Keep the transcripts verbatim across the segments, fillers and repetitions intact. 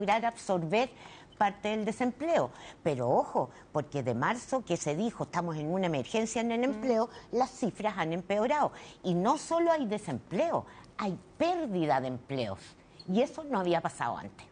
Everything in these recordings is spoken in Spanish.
lograr absorber parte del desempleo. Pero ojo, porque de marzo que se dijo estamos en una emergencia en el empleo, mm. las cifras han empeorado. Y no solo hay desempleo, hay pérdida de empleos. Y eso no había pasado antes.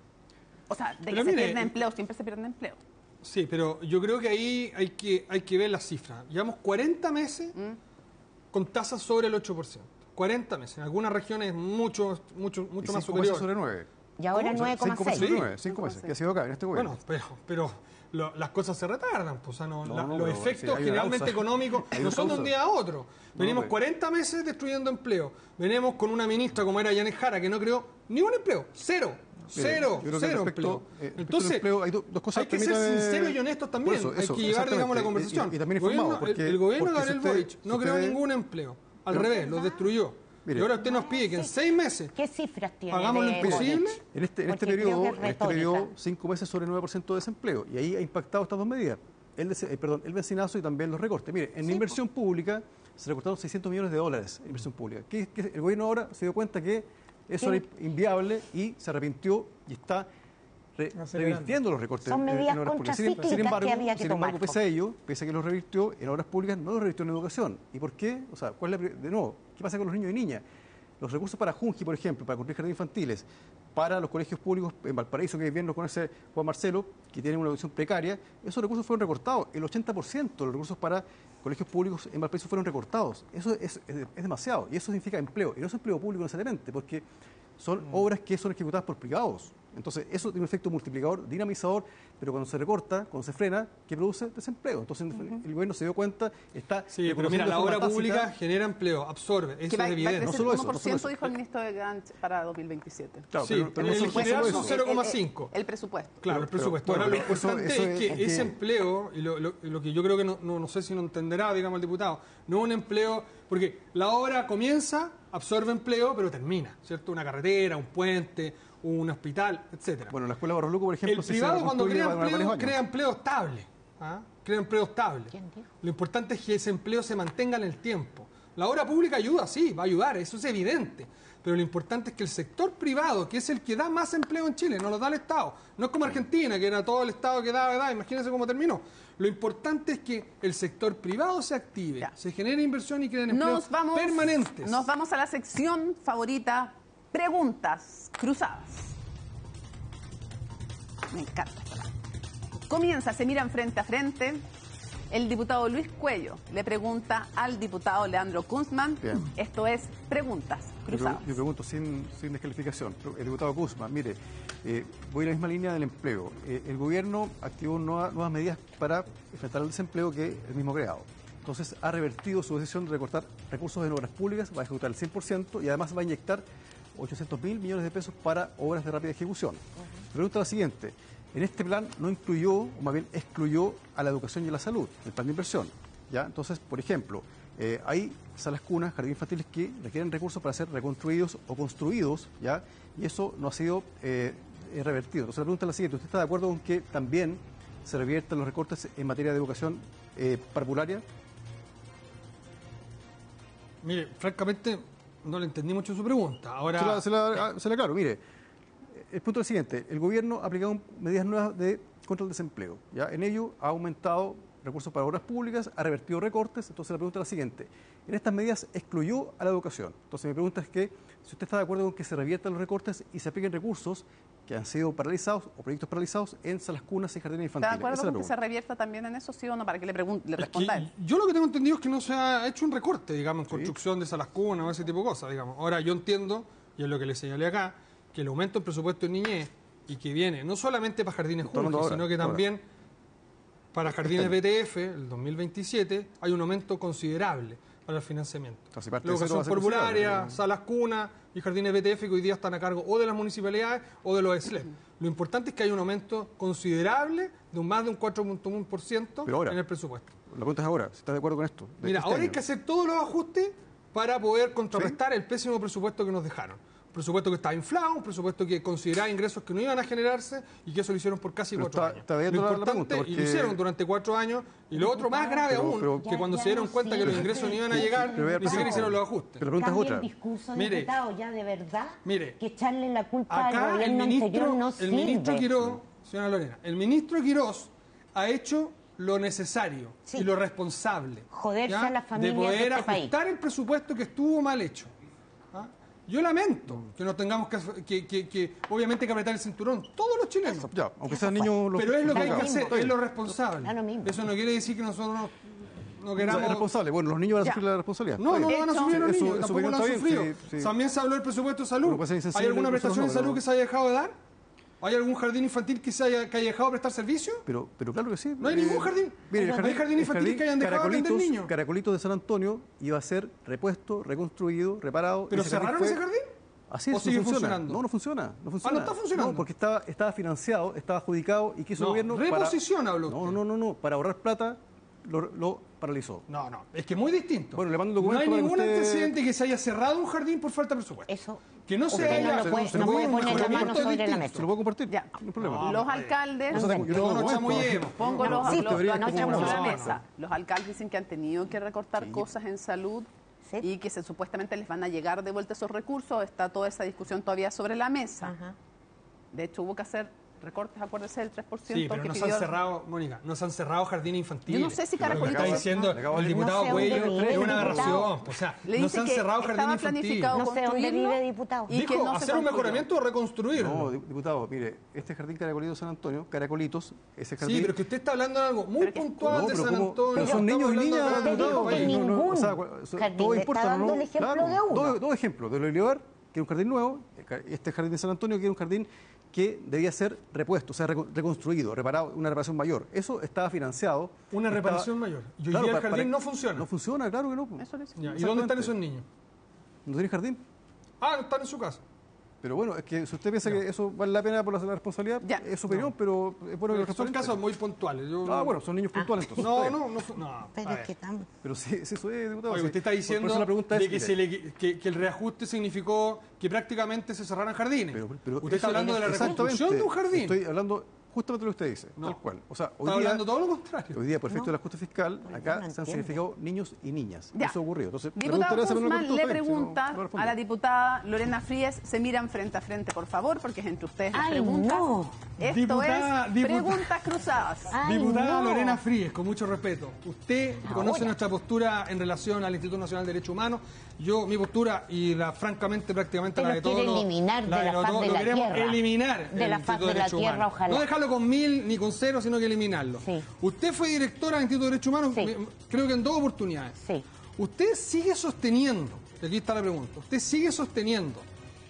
O sea, de pero que mire, se pierde empleo, siempre se pierde empleo. Sí, pero yo creo que ahí hay que, hay que ver las cifras. Llevamos cuarenta meses mm. con tasas sobre el ocho por ciento. cuarenta meses. En algunas regiones mucho, mucho, mucho más superior. Sobre nueve. Y ahora nueve coma seis. cinco meses, que ha sido acá, en este gobierno. Bueno, pero, pero lo, las cosas se retardan, pues, o sea, no, no, la, no, los pero, efectos sí, generalmente económicos no son de un día a otro. Venimos no, cuarenta meses destruyendo empleo. Venimos con una ministra como era Yanes Jara, que no creó ni un empleo, cero. Mire, cero, cero respecto, empleo. Eh, Entonces, empleo, hay do, dos cosas, hay que ser sinceros y honestos también. Eso, eso, hay que llevar, digamos, la conversación. Y, y también informado, porque, el, el gobierno de Gabriel Boric no creó ningún empleo. Al pero, revés, lo destruyó. Mire, y ahora usted nos pide que en seis meses ¿qué cifras tiene hagamos lo imposible. En este, en este periodo, en este periodo, cinco meses sobre el nueve por ciento de desempleo. Y ahí ha impactado estas dos medidas. El, eh, perdón, el vencinazo y también los recortes. Mire, en sí, inversión pues. pública se recortaron seiscientos millones de dólares en inversión pública. ¿Qué, qué, el gobierno ahora se dio cuenta que eso ¿Qué? era inviable y se arrepintió y está re, revirtiendo los recortes Son medidas en obras públicas. Sin, sin embargo, que había que sin embargo tomar, pese a ello, pese a que los revirtió en obras públicas, no los revirtió en educación. ¿Y por qué? O sea, ¿cuál es la, de nuevo, ¿qué pasa con los niños y niñas? Los recursos para Junji, por ejemplo, para construir jardines infantiles, para los colegios públicos en Valparaíso, que bien nos conoce Juan Marcelo, que tienen una educación precaria, esos recursos fueron recortados. El ochenta por ciento de los recursos para colegios públicos en Valparaíso fueron recortados. Eso es, es, es demasiado. Y eso significa empleo. Y no es empleo público necesariamente, porque son mm. obras que son ejecutadas por privados. Entonces, eso tiene un efecto multiplicador, dinamizador, pero cuando se recorta, cuando se frena, ¿qué produce? Desempleo. Entonces, uh-huh. el gobierno se dio cuenta, está... Sí, pero mira, la obra pública tácita, genera empleo, absorbe, eso va, es evidente. No solo eso. uno por ciento dijo el ministro de Gantz para dos mil veintisiete. Claro, sí, pero, pero, pero el general son cero coma cinco. El, el, el presupuesto. Claro, el presupuesto. Pero, bueno, Ahora, lo importante eso, eso es, que es que ese empleo, y lo, lo, lo que yo creo que no, no, no sé si no entenderá, digamos, el diputado, no es un empleo, porque la obra comienza, absorbe empleo, pero termina, ¿cierto? Una carretera, un puente, un hospital, etcétera. Bueno, la escuela Barros Luco, por ejemplo... El privado cuando crea empleo, crea empleo estable. ¿ah? Crea empleo estable. Lo importante es que ese empleo se mantenga en el tiempo. La obra pública ayuda, sí, va a ayudar, eso es evidente. Pero lo importante es que el sector privado, que es el que da más empleo en Chile, no lo da el Estado. No es como Argentina, que era todo el Estado que daba, daba. Imagínense cómo terminó. Lo importante es que el sector privado se active, ya. se genere inversión y creen empleos nos vamos, permanentes. Nos vamos a la sección favorita, preguntas cruzadas. Me encanta. Comienza, se miran frente a frente. El diputado Luis Cuello le pregunta al diputado Leandro Kunzmann. Bien. Esto es preguntas cruzadas. Yo, yo pregunto sin, sin descalificación. El diputado Kunzmann, mire, eh, voy en la misma línea del empleo. Eh, el gobierno activó nuevas, nuevas medidas para enfrentar el desempleo que el mismo creado. Entonces ha revertido su decisión de recortar recursos en obras públicas, va a ejecutar el cien por ciento y además va a inyectar ochocientos mil millones de pesos para obras de rápida ejecución. Uh-huh. Pregunta la siguiente. En este plan no incluyó, o más bien excluyó a la educación y a la salud, el plan de inversión. ¿Ya? Entonces, por ejemplo, eh, hay salas cunas, jardines infantiles que requieren recursos para ser reconstruidos o construidos, ¿ya? Y eso no ha sido eh, revertido. Entonces la pregunta es la siguiente. ¿Usted está de acuerdo con que también se reviertan los recortes en materia de educación eh, parvularia? Mire, francamente, no le entendí mucho su pregunta. Ahora... Se la, se la, se la aclaro, mire. El punto es el siguiente, el gobierno ha aplicado medidas nuevas de contra el desempleo. ¿Ya? En ello ha aumentado recursos para obras públicas, ha revertido recortes. Entonces la pregunta es la siguiente, en estas medidas excluyó a la educación. Entonces mi pregunta es que si usted está de acuerdo con que se reviertan los recortes y se apliquen recursos que han sido paralizados o proyectos paralizados en salas cunas y jardines infantiles. ¿Está de acuerdo con que se revierta también en eso, sí o no? Para que le, le responda él. Yo lo que tengo entendido es que no se ha hecho un recorte, digamos, en sí. construcción de salas cunas o ese tipo de cosas, digamos. Ahora yo entiendo, y es lo que le señalé acá, que el aumento del presupuesto en niñez y que viene no solamente para jardines Junji, sino que también ahora. para jardines B T F, el dos mil veintisiete, hay un aumento considerable para el financiamiento. La educación parvularia, salas cunas y jardines B T F que hoy día están a cargo o de las municipalidades o de los S L E P. Lo importante es que hay un aumento considerable de un más de un cuatro punto uno por ciento en el presupuesto. La pregunta es ahora, si estás de acuerdo con esto. Mira, este ahora año. hay que hacer todos los ajustes para poder contrarrestar ¿Sí? el pésimo presupuesto que nos dejaron. presupuesto que estaba inflado, un presupuesto que consideraba ingresos que no iban a generarse y que eso lo hicieron por casi Pero cuatro está- años. está bien Lo la- la importante, pregunta, porque- y lo hicieron durante cuatro años, y lo otro más grave Pero- aún, pero- que Ya- cuando ya se dieron no cuenta que los sirve. ingresos no iban a llegar, Pero vea, ni siquiera pero- hicieron los ajustes. pero la pregunta es Cambie otra. el discurso, Mire, diputado, ya de verdad, mire, que echarle la culpa al Acá el gobierno ministro, anterior no el sirve. ministro Quirós, señora Lorena, el ministro Quirós ha hecho lo necesario Sí. y lo responsable Joderse a las familias de poder de este país. ajustar el presupuesto que estuvo mal hecho. ¿Ah? Yo lamento que no tengamos que, que, que, que obviamente que apretar el cinturón, todos los chilenos. Ya, aunque Eso sean fue. niños... los- Pero es lo que hay que Da lo hacer, mismo. es lo responsable. Da lo mismo. Eso no quiere decir que nosotros no, no O sea, queramos... es responsable. Bueno, los niños van a Ya. sufrir la responsabilidad. No, no Está lo van a Hecho, sufrir los sí, niños, eso- tampoco eso lo han está bien, sufrido. sí, sí. También se habló del presupuesto de salud. Uno puede ser insensible, ¿Hay alguna nosotros prestación no, de salud no. que se haya dejado de dar? ¿Hay algún jardín infantil que se haya, que haya dejado de prestar servicio? Pero, pero claro que sí. No hay ningún jardín. Mire, el No hay jardín, jardín el infantil jardín que hayan dejado de atender Caracolitos- niños. Caracolitos de San Antonio iba a ser repuesto, reconstruido, reparado. ¿Pero Ese jardín cerraron fue- ese jardín? Así ¿O es, sigue no funciona. funcionando? No, no funciona. No funciona. no está funcionando. No, porque estaba, estaba financiado, estaba adjudicado y quiso No, el gobierno. reposición para... habló No, usted. no, no, no. Para ahorrar plata lo, lo paralizó. No, no, es que es muy distinto. Bueno, le mando un no documento hay para que ningún usted- antecedente que se haya cerrado un jardín por falta de presupuesto. Eso. Que no se Usted haya... no lo puede- se no puede puede un poner la mejoramiento mano sobre la distinto. mesa. ¿Se lo puedo compartir? Ya. No hay problema. No, Los no, alcaldes... O sea, yo tengo No, no documentos. chamullemos. Pongo No, los, sí, los- teoría los es como- números sobre la no, no. mesa. Los alcaldes dicen que han tenido que recortar cosas en salud Sí. y que se, supuestamente les van a llegar de vuelta esos recursos. Está toda esa discusión todavía sobre la mesa. Ajá. De hecho, hubo que hacer recortes, acuérdese, del tres por ciento Sí, pero que nos pidió... han cerrado, Mónica, nos han cerrado jardines infantiles. Yo no sé si Lo que Caracolitos- está diciendo Le acabo de- el diputado No sé dónde Cuello vive es el una diputado. aberración. O sea, Le nos dice han que cerrado estaba jardines infantiles. planificado No sé dónde construirlo vive, diputado. y que Dijo, no se hacer un construyó. mejoramiento o reconstruirlo. No, diputado, mire, este jardín Caracolito de San Antonio, Caracolitos, ese jardín... Sí, pero que usted está hablando de algo muy Pero que- puntual No, de pero San ¿cómo? Antonio. Pero son estamos niños y hablando niñas, acá de Usted todo dijo el que país. ningún o sea, jardín, todo le importa, está dando ¿no? el ejemplo Claro, de uno. Dos, dos ejemplos, de Olivar, que es un jardín nuevo, este jardín de San Antonio, que es un jardín que debía ser repuesto, o sea, reco- reconstruido, reparado, una reparación mayor. Eso estaba financiado. Una estaba- reparación mayor. Y hoy Claro, día el pa- jardín para- no funciona. No funciona, claro que no. Eso le dice. Ya, ¿y dónde están Exactamente. esos niños? ¿No tiene jardín? Ah, no están en su casa. Pero bueno, es que si usted piensa que eso vale la pena por la, la responsabilidad, Ya. es su opinión, pero es bueno que lo Son transparente. casos muy puntuales. Yo- Ah, bueno, son niños puntuales entonces. No, está bien. no, no. fu- no, Pero a es ver. que estamos... Pero sí, sí, eso es, diputado. Oye, sí. usted está Por- diciendo por eso la pregunta es, de que, mire, se le- que, que el reajuste significó que prácticamente se cerraran jardines. Pero- pero usted eso- está hablando de la exactamente. reconstrucción de un jardín. Estoy hablando justamente lo que usted dice, No. tal cual. O sea, hoy Está día, hablando todo lo contrario. hoy día, por efecto No. de la ajuste fiscal, Pero yo acá no se han entiendo. significado niños y niñas. Ya. Eso ocurrió. Entonces, la Diputado pregunta era, ¿se me lo Guzmán contestó? le Está bien, si no, pregunta no lo respondo. a la diputada Lorena Fríes, se miran frente a frente, por favor, porque es entre ustedes las Ay, preguntas. no. Esto Diputada- es diputada- preguntas cruzadas. Ay, Diputada no. Lorena Fríes, con mucho respeto. Usted Ahora. conoce nuestra postura en relación al Instituto Nacional de Derechos Humanos. Yo, mi postura, y la francamente prácticamente Usted la lo de todos quiere los- eliminar de la de faz todos- de lo la queremos tierra. eliminar De el la Instituto faz de la Derechos tierra, Humanos. ojalá. No dejarlo con mil ni con cero, sino que eliminarlo. Sí. Usted fue directora del Instituto de Derechos Humanos, Sí. me- creo que en dos oportunidades. Sí. Usted sigue sosteniendo, y aquí está la pregunta, usted sigue sosteniendo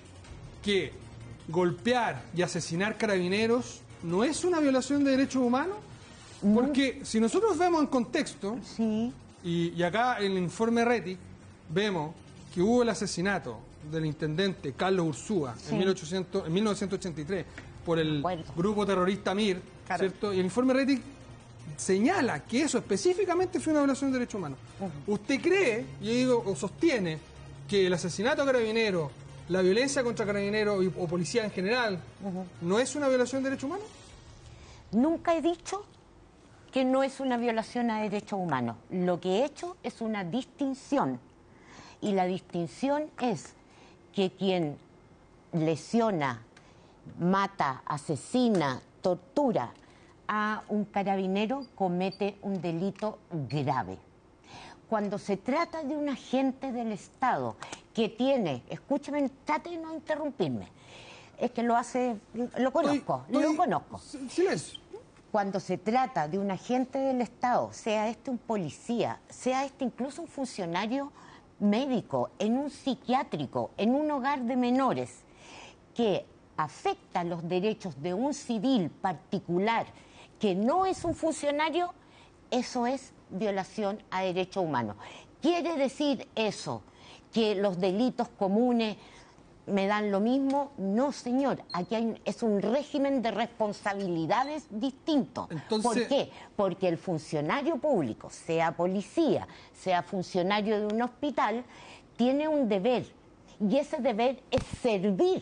que golpear y asesinar carabineros no es una violación de derechos humanos? Porque si nosotros vemos en contexto, Sí. y, y acá en el informe Rettig vemos que hubo el asesinato del intendente Carlos Ursúa Sí. en, mil ochocientos, en mil novecientos ochenta y tres por el Acuerdo. grupo terrorista MIR, Claro. ¿cierto? Y el informe Rettig señala que eso específicamente fue una violación de derechos humanos. ¿Usted cree, yo digo, o sostiene, que el asesinato a carabineros, la violencia contra carabineros y- o policía en general, no es una violación de derechos humanos? Nunca he dicho que no es una violación a derechos humanos. Lo que he hecho es una distinción. Y la distinción es que quien lesiona, mata, asesina, tortura a un carabinero comete un delito grave. Cuando se trata de un agente del Estado que tiene, escúcheme, trate de no interrumpirme, es que lo hace, lo conozco, Estoy- lo estoy- conozco. Silencio. Cuando se trata de un agente del Estado, sea este un policía, sea este incluso un funcionario médico, en un psiquiátrico, en un hogar de menores, que afecta los derechos de un civil particular que no es un funcionario, eso es violación a derechos humanos. ¿Quiere decir eso que los delitos comunes me dan lo mismo? No, señor. Aquí hay, un- es un régimen de responsabilidades distinto. Entonces- ¿Por qué? Porque el funcionario público, sea policía, sea funcionario de un hospital, tiene un deber y ese deber es servir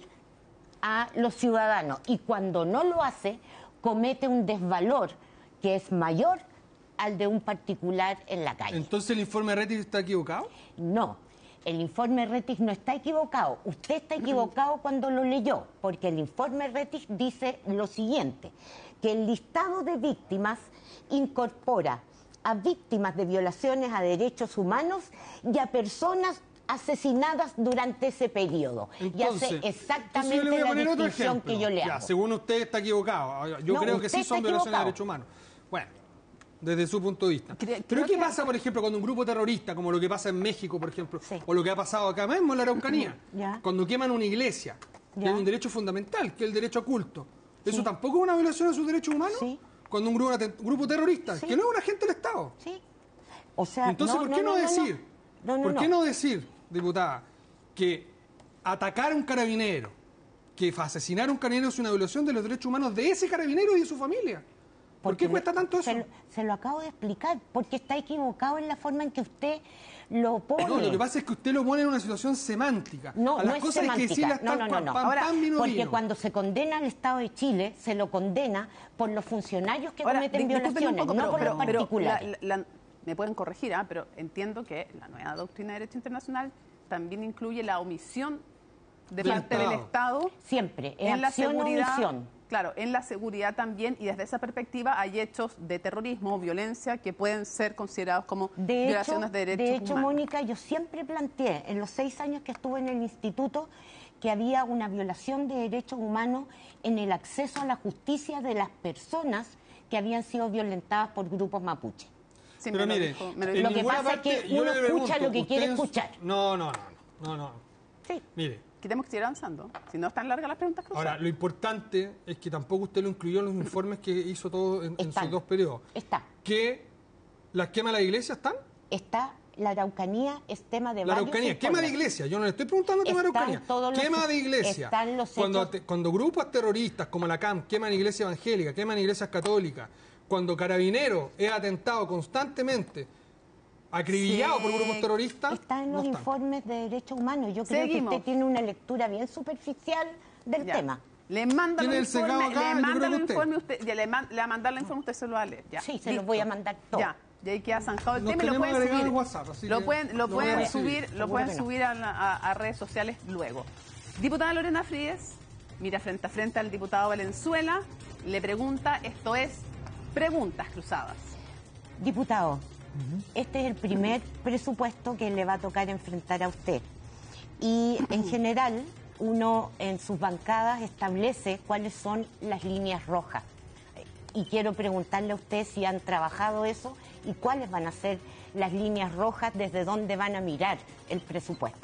a los ciudadanos. Y cuando no lo hace, comete un desvalor que es mayor al de un particular en la calle. ¿Entonces el informe Rettig está equivocado? No, el informe Rettig no está equivocado. Usted está equivocado cuando lo leyó, porque el informe Rettig dice lo siguiente, que el listado de víctimas incorpora a víctimas de violaciones a derechos humanos y a personas asesinadas durante ese periodo. Entonces, y hace exactamente entonces yo le voy a la poner otro descripción ejemplo. que yo le hago. Ya, según usted está equivocado. Yo No, creo que usted sí son está violaciones de equivocado. derechos humanos. Bueno, desde su punto de vista. Creo- Pero creo ¿qué que- pasa, por ejemplo, cuando un grupo terrorista, como lo que pasa en México, por ejemplo, Sí. o lo que ha pasado acá mismo en la Araucanía, Ya. cuando queman una iglesia, que Ya. es un derecho fundamental, que es el derecho a culto? ¿Eso Sí. tampoco es una violación a sus derechos humanos? Sí. Cuando un grupo, un grupo terrorista, Sí. que no es un agente del Estado. Sí. O sea, Entonces, ¿por qué no, decir? No, no, ¿Por no. qué no decir, diputada, que atacar a un carabinero, que asesinar a un carabinero es una violación de los derechos humanos de ese carabinero y de su familia? ¿Por Porque qué cuesta le- tanto eso? Se lo, se lo acabo de explicar, porque está equivocado en la forma en que usted lo pone. No, lo que pasa es que usted lo pone en una situación semántica. No, a no las es cosas hay que semántica. decirlas No, tal no, no, cual, no. pam, Ahora, pam, vino, porque vino. cuando se condena al Estado de Chile, se lo condena por los funcionarios que Ahora, cometen di- discúlpenme violaciones, un poco, no pero- por pero- los pero particulares. la- la- me pueden corregir, ¿ah? Pero entiendo que la nueva doctrina de derecho internacional también incluye la omisión de Del parte del Estado. Estado Siempre, es en la acción o seguridad. omisión. Claro, en la seguridad también, y desde esa perspectiva hay hechos de terrorismo o violencia que pueden ser considerados como De hecho, violaciones de derechos de hecho humanos. Mónica, yo siempre planteé, en los seis años que estuve en el instituto, que había una violación de derechos humanos en el acceso a la justicia de las personas que habían sido violentadas por grupos mapuche. Sí, Pero me lo mire, dijo- me lo en dijo. Lo que ninguna pasa es parte, que yo uno le escucha pregunto, lo que quiere usted en su- escuchar. No, no, no, no, no. Sí. Mire, Queremos que siga avanzando, si no están largas las preguntas cruzadas. ahora, lo importante es que tampoco usted lo incluyó en los informes que hizo todo en, en Están. sus dos periodos. Está, Que las quemas de la iglesia están. está, la Araucanía es tema de La varios Araucanía, quema de informes. iglesia. Yo no le estoy preguntando tema de Están Araucanía. todos los- Quema de iglesia. están los cuando, hechos- te- cuando grupos terroristas como la C A M queman iglesia evangélica, queman iglesias católicas, cuando Carabineros es atentado constantemente, acribillado Sí. por grupos terroristas, Está en no los están. informes de derechos humanos. Yo creo Seguimos. que usted tiene una lectura bien superficial del Ya. tema. Le mandan Tiene el el sesgado informe, acá, le yo mandan creo que el usted. informe, usted, ya le, man- le va a mandar el informe, usted se lo va a leer. Ya. Sí, se Listo. los voy a mandar todo. Ya, y ahí queda zanjado el Nos tema y lo tenemos pueden agregado subir. en WhatsApp, así lo que pueden, lo lo voy a pueden recibir. subir, lo Seguro pueden que no. subir a, la- a- a redes sociales luego. Diputada Lorena Fríes, mira frente a frente al diputado Valenzuela, le pregunta, esto es preguntas cruzadas. Diputado, este es el primer presupuesto que le va a tocar enfrentar a usted. Y en general, uno en sus bancadas establece cuáles son las líneas rojas. Y quiero preguntarle a usted si han trabajado eso y cuáles van a ser las líneas rojas, desde dónde van a mirar el presupuesto.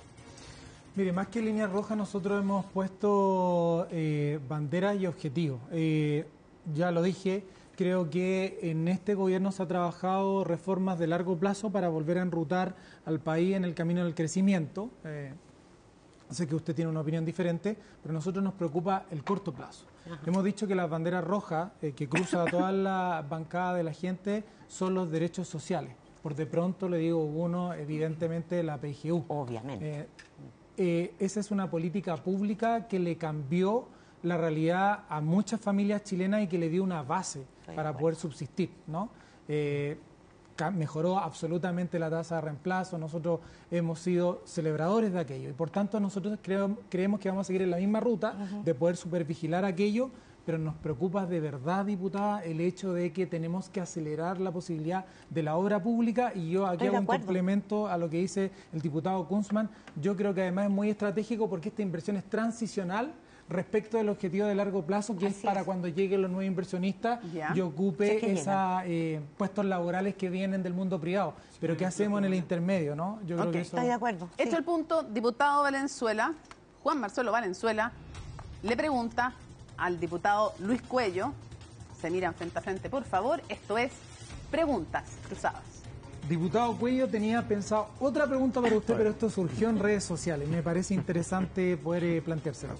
Mire, más que líneas rojas, nosotros hemos puesto eh, banderas y objetivos. Eh, ya lo dije, creo que en este gobierno se ha trabajado reformas de largo plazo para volver a enrutar al país en el camino del crecimiento. Eh, sé que usted tiene una opinión diferente, pero a nosotros nos preocupa el corto plazo. Hemos dicho que las banderas rojas eh, que cruzan a toda la bancada de la gente son los derechos sociales. Por de pronto le digo uno, evidentemente la P G U. Obviamente. Eh, eh, esa es una política pública que le cambió la realidad a muchas familias chilenas y que le dio una base Estoy de para acuerdo. poder subsistir, ¿no? Eh, ca- mejoró absolutamente la tasa de reemplazo, nosotros hemos sido celebradores de aquello y por tanto nosotros creo- creemos que vamos a seguir en la misma ruta de poder supervigilar aquello, pero nos preocupa de verdad, diputada, el hecho de que tenemos que acelerar la posibilidad de la obra pública y yo aquí Estoy de hago un acuerdo. complemento a lo que dice el diputado Kunzman. Yo creo que además es muy estratégico porque esta inversión es transicional respecto del objetivo de largo plazo, que es Así para es. cuando lleguen los nuevos inversionistas Ya. y Sí, ocupe que esos puestos laborales que vienen del mundo privado. Pero ¿qué hacemos en el intermedio, no? Yo creo Ok, que eso... Estoy de acuerdo. sí. Hecho el punto, diputado Valenzuela, Juan Marcelo Valenzuela, le pregunta al diputado Luis Cuello, se miran frente a frente, por favor, esto es preguntas cruzadas. Diputado Cuello, tenía pensado otra pregunta para usted, pero esto surgió en redes sociales. Me parece interesante poder eh, planteárselo.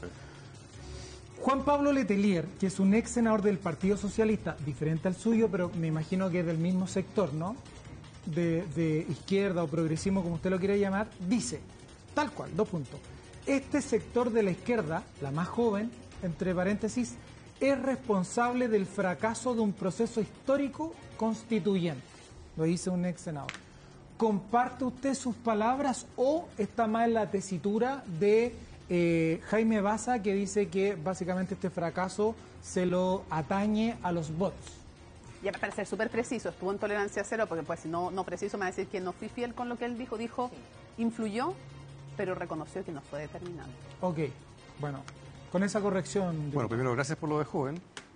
Juan Pablo Letelier, que es un ex senador del Partido Socialista, diferente al suyo, pero me imagino que es del mismo sector, ¿no? De, de izquierda o progresismo, como usted lo quiera llamar, dice, tal cual, dos puntos. Este sector de la izquierda, la más joven, entre paréntesis, es responsable del fracaso de un proceso histórico constituyente. Lo dice un ex senador. ¿Comparte usted sus palabras o está más en la tesitura de eh, Jaime Baza, que dice que básicamente este fracaso se lo atañe a los bots? Ya para ser súper preciso, estuvo en tolerancia cero, porque pues si no, no preciso me va a decir que no fui fiel con lo que él dijo. Dijo, influyó, pero reconoció que no fue determinante. Ok, bueno, con esa corrección... Bueno, primero, gracias por lo de joven.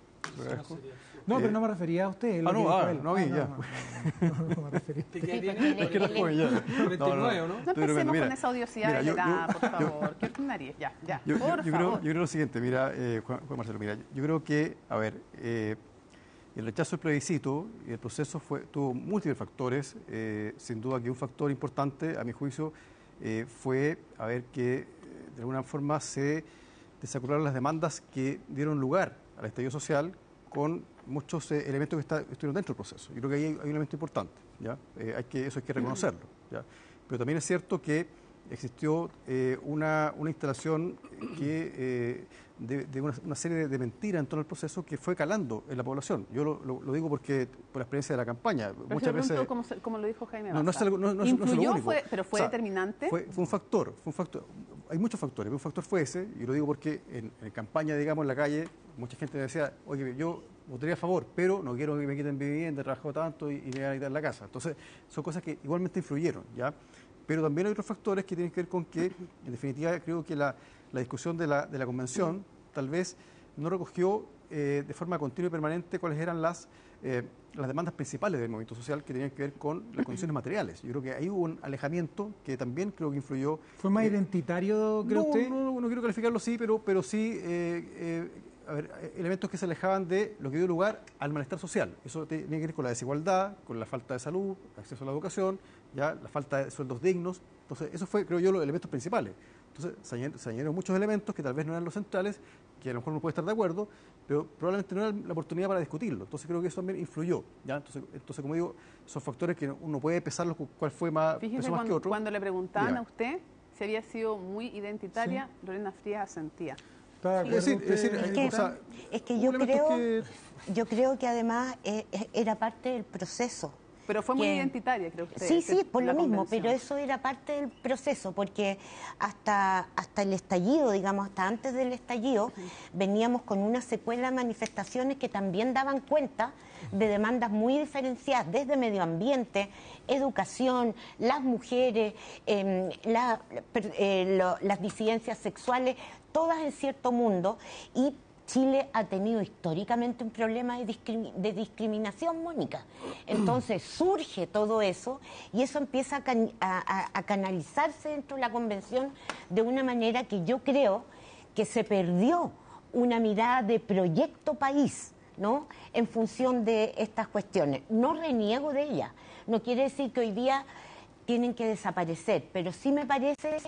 No, Eh, pero no me refería a usted. Ah, lo no, que ah, dijo él. no vi, Ah, ya. No, no, no me refería. ¿Qué tiene? Es que era joven ya. cuarenta y nueve, ¿no? No Pero, empecemos mira, con esa odiosidad mira, de yo- la edad, yo- por favor. Qué ordinaria. Ya, ya, Yo, yo- por yo creo, favor. yo creo lo siguiente, mira, eh, Juan, Juan Marcelo, mira, yo creo que, a ver, eh, el rechazo del plebiscito y el proceso fue, tuvo múltiples factores. Eh, sin duda que un factor importante, a mi juicio, eh, fue, a ver, que eh, de alguna forma se desacularon las demandas que dieron lugar al estallido social con muchos eh, elementos que está, estuvieron dentro del proceso. Yo creo que ahí hay, hay un elemento importante, ¿ya? Eh, hay que, eso hay que reconocerlo, ¿ya? Pero también es cierto que existió eh, una, una instalación que, eh, de, de una, una serie de, de mentiras en todo el proceso que fue calando en la población. Yo lo, lo- lo digo porque por la experiencia de la campaña. Pero Muchas se preguntó veces... como, se- como lo dijo Jaime No, no es Baza. algo- no- no es- no es lo Influyó, único. fue- pero fue O sea, determinante. Fue, fue un factor, fue un factor. Hay muchos factores, pero un factor fue ese, y lo digo porque en, en campaña, digamos, en la calle, mucha gente me decía, oye, yo votaría a favor, pero no quiero que me quiten mi vivienda, he trabajado tanto y, y me van a quitar la casa. Entonces, son cosas que igualmente influyeron, ¿ya? Pero también hay otros factores que tienen que ver con que, en definitiva, creo que la, la discusión de la, de la convención tal vez no recogió eh, de forma continua y permanente cuáles eran las, eh, las demandas principales del movimiento social que tenían que ver con las condiciones materiales. Yo creo que ahí hubo un alejamiento que también creo que influyó. ¿Fue más eh, identitario, cree no, usted? No, no quiero calificarlo así, pero, pero sí eh, eh, a ver, eh, elementos que se alejaban de lo que dio lugar al malestar social. Eso tiene que ver con la desigualdad, con la falta de salud, acceso a la educación, ya la falta de sueldos dignos. Entonces, eso fue, creo yo, los elementos principales. Entonces, se añadieron, se añadieron muchos elementos que tal vez no eran los centrales, que a lo mejor no puede estar de acuerdo, pero probablemente no era la oportunidad para discutirlo. Entonces, creo que eso también influyó. ¿Ya? Entonces, entonces, como digo, son factores que uno puede pesarlos cuál fue más, Fíjese pesó más que cuando, otro. cuando le preguntaban Dígame. a usted si había sido muy identitaria, Lorena Frías asentía. ¿Está de Es decir, acuerdo es decir, usted? Es que, o sea, es que hubo yo elementos creo, que- yo creo que además eh, era parte del proceso. Pero fue muy que- identitaria, creo usted. Sí, sí, que por la lo mismo, convención. pero eso era parte del proceso, porque hasta, hasta el estallido, digamos, hasta antes del estallido, veníamos con una secuela de manifestaciones que también daban cuenta de demandas muy diferenciadas, desde medio ambiente, educación, las mujeres, eh, la- per- eh, lo- las disidencias sexuales, todas en cierto mundo, y Chile ha tenido históricamente un problema de, discrimi- de discriminación, Mónica. Entonces surge todo eso y eso empieza a, can- a- a- a canalizarse dentro de la convención de una manera que yo creo que se perdió una mirada de proyecto país, ¿no? En función de estas cuestiones. No reniego de ellas. No quiere decir que hoy día tienen que desaparecer, pero sí me parece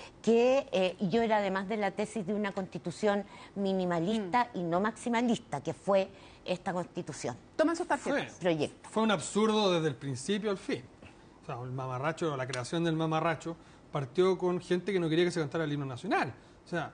que eh, yo era además de la tesis de una constitución minimalista y no maximalista, que fue esta constitución, Tomen sus tarjetas. Fue. proyecto. Fue un absurdo desde el principio al fin. O sea, el mamarracho, la creación del mamarracho, partió con gente que no quería que se cantara el himno nacional. O sea,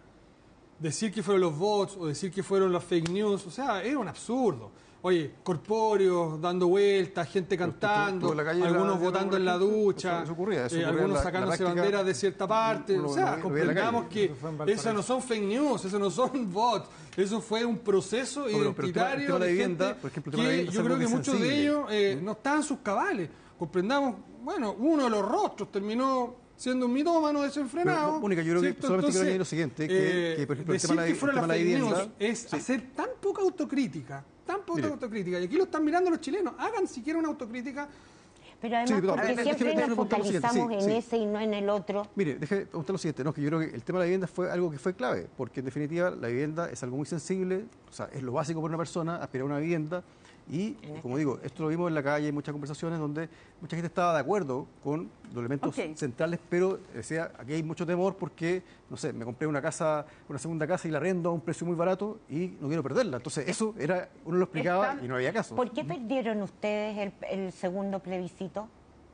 decir que fueron los bots o decir que fueron las fake news, o sea, era un absurdo. Oye, corpóreos dando vueltas, gente Pero cantando, tú- tú en la calle algunos la- votando en la eso- ducha, eso ocurría, eso eh, ocurría en algunos la- sacándose en la práctica, banderas de cierta parte. uno O lo- sea, lo veía en la comprendamos calle. que Eso fue en Valparaíso. esas no son fake news, esos no son bots, eso fue un proceso No, pero- pero el tema- el identitario tema de la de vivienda, gente por ejemplo, el tema de la que vivienda es yo algo creo que que es muchos de sensible. ellos eh, no estaban en sus cabales. Comprendamos, bueno, uno de los rostros terminó siendo un mitómano desenfrenado. Pero, Mónica, yo creo que ¿cierto? solamente quiero Entonces, añadir lo siguiente, que- eh, que, por ejemplo, el decir tema de la- que fuera el tema la de la fake vivienda, news es sí. hacer tan poca autocrítica, tan poca Mire. autocrítica, y aquí lo están mirando los chilenos, hagan siquiera una autocrítica. Pero además, Sí, perdón, porque déjeme- siempre déjeme nos preguntar lo siguiente, focalizamos sí, en sí. ese y no en el otro. Mire, déjeme preguntar lo siguiente, no, que yo creo que el tema de la vivienda fue algo que fue clave, porque en definitiva la vivienda es algo muy sensible, o sea, es lo básico para una persona, aspirar a una vivienda, y como digo, esto lo vimos en la calle, hay muchas conversaciones donde mucha gente estaba de acuerdo con los elementos Ok. centrales, pero decía, aquí hay mucho temor porque, no sé, me compré una casa, una segunda casa y la arrendo a un precio muy barato y no quiero perderla. Entonces eso era, uno lo explicaba Están- y no había caso. ¿Por qué perdieron ustedes el, el segundo plebiscito?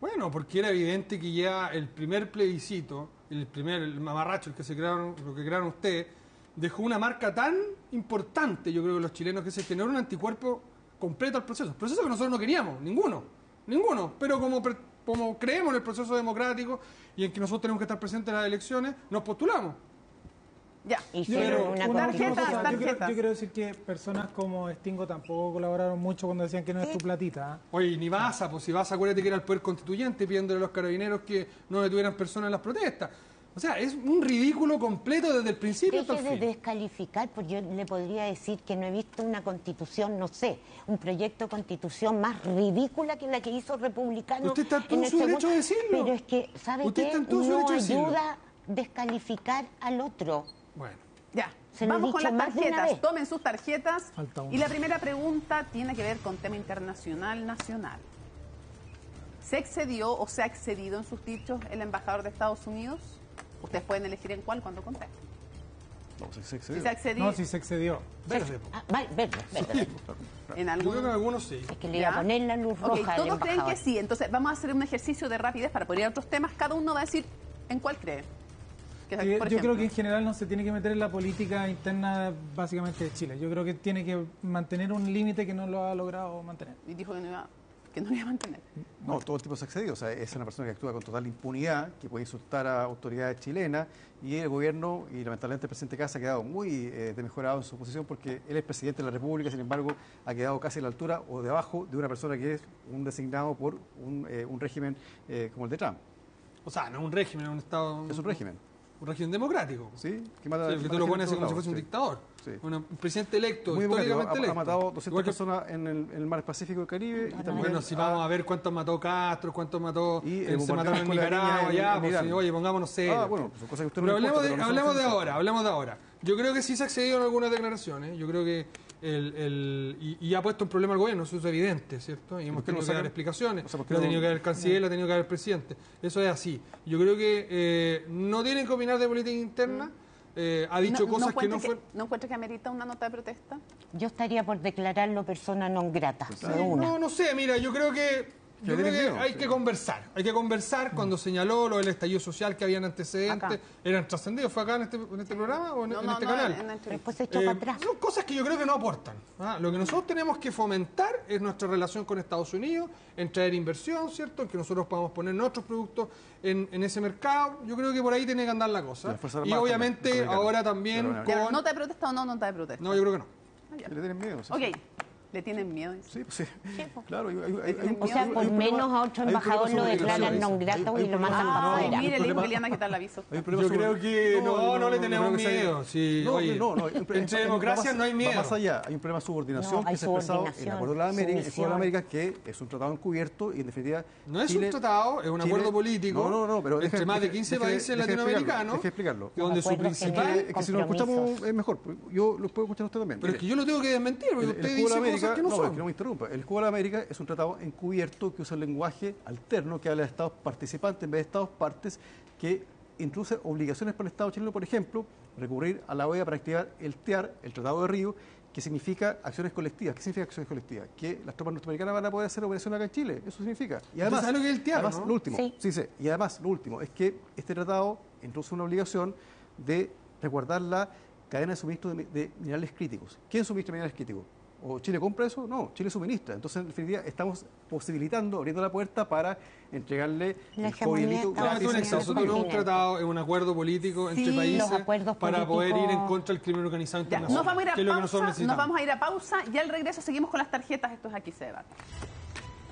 Bueno, porque era evidente que ya el primer plebiscito, el primer, el mamarracho, el que se crearon, lo que crearon ustedes, dejó una marca tan importante, yo creo que los chilenos, que se generó un anticuerpo completo al proceso. Proceso que nosotros no queríamos, ninguno, ninguno. Pero como, como creemos en el proceso democrático y en que nosotros tenemos que estar presentes en las elecciones, nos postulamos. Ya, Hicieron una una tarjeta, cosa, tarjeta. Yo, quiero, yo quiero decir que personas como Stingo tampoco colaboraron mucho cuando decían que no es tu platita. ¿eh? Oye, ni Baza, pues si Baza, acuérdate que era el poder constituyente pidiéndole a los carabineros que no detuvieran personas en las protestas. O sea, es un ridículo completo desde el principio hasta Deje el de fin. descalificar, porque yo le podría decir que no he visto una constitución, no sé, un proyecto de constitución más ridícula que la que hizo Republicano. Usted está en todo en el su derecho segundo- de decirlo. Pero es que, ¿sabe Usted qué? está en todo su No derecho de decirlo. ayuda a descalificar al otro. Bueno. Ya, Se lo he vamos con dicho las más de una tarjetas. vez. Tomen sus tarjetas. Falta una. Y la primera pregunta tiene que ver con tema internacional, nacional. ¿Se excedió o se ha excedido en sus dichos el embajador de Estados Unidos? Ustedes pueden elegir en cuál cuando contesten. No, se- se Si excedió. se ha excedido No, si se excedió. Verde, po. Ah, vale, verde, verde. en Yo algún... creo que algunos sí. Es que le ¿Ya? iba a poner la luz Ok, roja al todos creen embajador. que sí. Entonces vamos a hacer un ejercicio de rapidez para poder ir a otros temas. Cada uno va a decir en cuál cree. Que, Eh, por yo creo ejemplo, que en general no se tiene que meter en la política interna básicamente de Chile. Yo creo que tiene que mantener un límite que no lo ha logrado mantener. Y dijo que no iba, que no iba a mantener. No, todo el tipo se ha excedido. O sea, es una persona que actúa con total impunidad, que puede insultar a autoridades chilenas, y el gobierno, y lamentablemente el presidente Kast ha quedado muy eh, desmejorado en su posición porque él es presidente de la República, sin embargo, ha quedado casi a la altura o debajo de una persona que es un designado por un, eh, un régimen eh, como el de Trump. O sea, no es un régimen, es un Estado... Es un régimen, Un régimen democrático. ¿sí? Que mata, Sí, que mata tú lo gente pones así en como si todos fuese un lados, sí. dictador. Sí. Bueno, un presidente electo, Muy democrático. históricamente Ha, ha electo. matado doscientas Igual que- personas en el, en el mar Pacífico y el Caribe. Y también Bueno, si ha- vamos a ver cuántos mató Castro, cuántos mató, Y, eh, eh, se mataron en bombardeos con la Nicaragua, línea en- ya, en pues, Irán. sí, oye, pongámonos serios. Ah, bueno, son cosas que a usted no Pero le hablemos, importa, de, pero no hablemos son de cosas. ahora, hablemos de ahora. Yo creo que sí se ha accedido en algunas declaraciones. Yo creo que el, el y, y ha puesto un problema al gobierno, eso es evidente, ¿cierto? Y hemos ¿Por qué no tenido que sacan? dar explicaciones. O sea, ¿por qué Lo ha no- tenido que dar el canciller, lo ha tenido que dar el presidente. Eso es así. Yo creo que eh, no tienen que opinar de política interna. Eh, ha dicho cosas que no encuentra fueron... ¿No encuentra que amerita una nota de protesta? Yo estaría por declararlo persona non grata, Sí, de una. no, no sé, mira, yo creo que, yo Que creo tiene que miedo, hay sí. que conversar. Hay que conversar cuando señaló lo del estallido social, que habían antecedentes, Acá. eran trascendidos. ¿Fue acá en este, en este programa o en, No, en no, este no, canal? en- en la entrevista. Después se echó Eh, para atrás. son cosas que yo creo que no aportan. ¿ah? Lo que nosotros tenemos que fomentar es nuestra relación con Estados Unidos, en traer inversión, ¿cierto? En que nosotros podamos poner nuestros productos en, en ese mercado. Yo creo que por ahí tiene que andar la Y cosa. las Fuerzas Y Armadas obviamente también, republicanas. ahora también Pero, Ya, con... ¿Nota de protesta o no nota de protesta? No, yo creo que no. Que le tienen miedo. sí, Ok, sí. le tienen miedo. Sí, pues sí. Claro, hay, hay- hay- hay un- O sea, hay un por problema- menos a otro hay un embajador problema lo sobre declaran migraciones. non grato Hay- hay y lo un mandan problema- para Ay, afuera. mire, le dijo problema- que le iban a quitar la visa. Hay un problema Yo sobre- creo que no, no le tenemos creo que sea- miedo. Sí, no, oye, no, no, hay un- entre hay- va democracias más- no hay va miedo. más allá, hay un problema de subordinación No, hay que se ha expresado en el subordinación, Acuerdo de las Américas, el Acuerdo de sumisión. las Américas, que es un tratado encubierto y en definitiva... No es Chile- un tratado, es un Chile- acuerdo político No, no, no, pero entre deje- más de deje- quince deje- países deje explicarlo, latinoamericanos, deje explicarlo. donde su Acuerdos principal... generales. Es que si nos escuchamos compromisos. es mejor. Yo lo puedo escuchar usted también. Pero es que yo lo tengo que desmentir, porque El, usted el dice Escudo de cosas América, que no, no, son. es que no me interrumpa. El Escudo de América es un tratado encubierto que usa el lenguaje alterno que habla de estados participantes en vez de estados partes, que introduce obligaciones para el Estado chileno, por ejemplo, recurrir a la O E A para activar el T E A R, el Tratado de Río, que significa acciones colectivas. ¿Qué significa acciones colectivas? Que las tropas norteamericanas van a poder hacer operación acá en Chile. Eso significa. Y además, sabe lo que es el T E A R, además, ¿no? lo último, Sí. sí, sí, y además lo último es que este tratado introduce una obligación de resguardar la cadena de suministro de, de minerales críticos. ¿Quién suministra minerales críticos? ¿O Chile compra eso? No, Chile suministra. Entonces, en definitiva, estamos posibilitando, abriendo la puerta para entregarle La el hegemonía joyelito estaba No, esto es un gratis. en exceso, el esto no es un continente. tratado, es un acuerdo político entre Sí, países los acuerdos para poder ir en políticos- contra del crimen organizado Ya, internacional. nos vamos a ir a que es lo que nosotros pausa, necesitamos. nos vamos a ir a pausa y al regreso seguimos con las tarjetas. Esto es Aquí se debate.